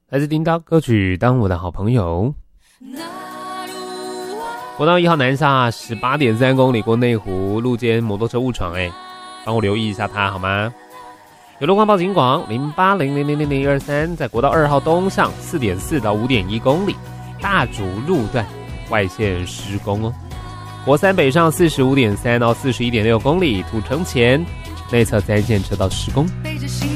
来自叮当歌曲《当我的好朋友》。国道1号南下 18.3 公里过内湖，路肩摩托车误闯，帮我留意一下它好吗？有路况报警广0800000023，在国道2号东向 4.4 到 5.1 公里，大竹路段外线施工哦。国三北上 45.3 到 41.6 公里，土城前内侧3线车道施工。